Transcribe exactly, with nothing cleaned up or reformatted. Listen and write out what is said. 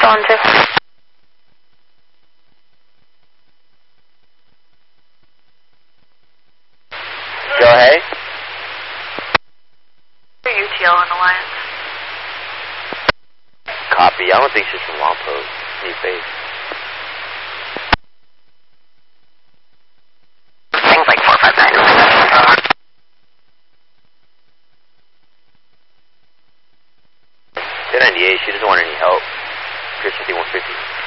Delta one two. Go ahead. U T L in Alliance. Copy. I don't think she's from Wampo. Need base. Things like four five nine. ten ninety-eight, she doesn't want any help. Chris fifty-one fifty.